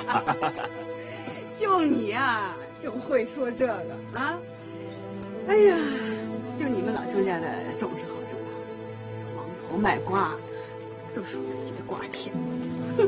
就你呀，就会说这个啊！哎呀，就你们老郑家的种是好种啊，这叫王婆卖瓜，都属于斜瓜田。